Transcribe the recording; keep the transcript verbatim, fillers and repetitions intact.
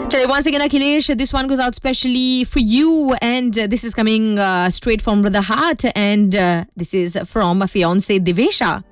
Chale, once again, Akhilesh, this one goes out specially for you, and uh, this is coming uh, straight from the heart, and uh, this is from a fiance Divesha.